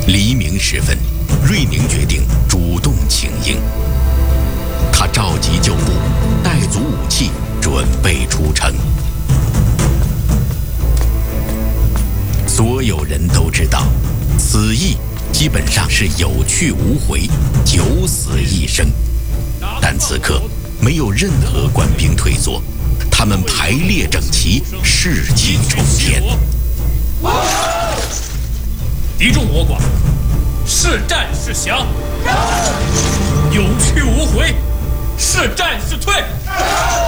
黎明时分，瑞宁决定主动请缨。他召集旧部，带足武器，准备出城。所有人都知道，此役基本上是有去无回，九死一生。但此刻没有任何官兵退缩，他们排列整齐，士气冲天。 敌众我寡，是战是降，有去无回，是战是退。